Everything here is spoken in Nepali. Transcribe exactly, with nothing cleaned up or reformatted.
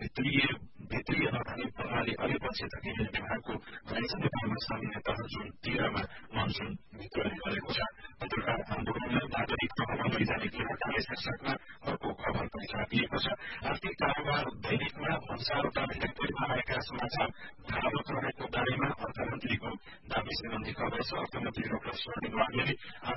भित्रीय भित्रीय नखाने प्रणाली अलि पछि धकेलिने विभागको भनाइ छ। नेपालमा सामान्यतः जुन तेह्रमा मनसुन भित्रले गरेको छ। पत्रकार आन्दोलनलाई नागरिक तहमा लैजाने केही शीर्षकमा अर्को खबर पनि छापिएको छ। आर्थिक कारोबार दैनिकमा भन्सारबाट हेरफेरमा आएका समाचार धारक रहेको बारेमा अर्थमन्त्रीको दावी सम्बन्धी खबर छ। अर्थमन्त्री डाक्टर स्वर्णिम वाग्लेले